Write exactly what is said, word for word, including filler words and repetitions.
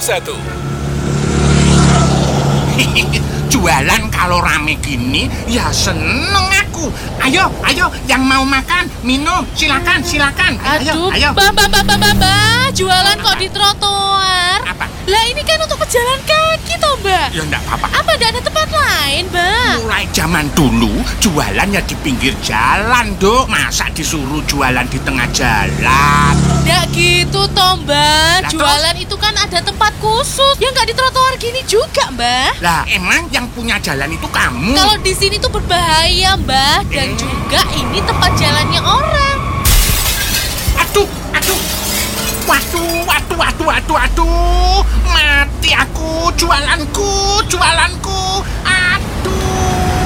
satu. Jualan kalau rame gini, ya seneng aku. Ayo, ayo, yang mau makan, minum, silakan, silakan. Ayo, Aduh, ayo. Mbak, Mbak, Mbak, Mbak, Mbak, Mbak, jualan kok di trotoar? Apa? Lah ini kan untuk pejalan kaki toh, Mbak. Ya enggak apa-apa. Apa enggak ada tempat lain, Mbak? Mulai zaman dulu, jualannya di pinggir jalan, Dok. Masa disuruh jualan di tengah jalan? Nggak gitu toh, Mbak. Lah, Jualan itu kan ada tempat khusus. Ya nggak di trotoar gini juga, Mbak. Lah, emang yang punya jalan itu kamu? Kalau di sini tuh berbahaya, Mbak. Dan Eh. juga ini tempat jalannya orang. Aduh, aduh. Waduh, waduh, waduh, waduh, waduh. Mati aku, jualanku, jualanku. Aduh.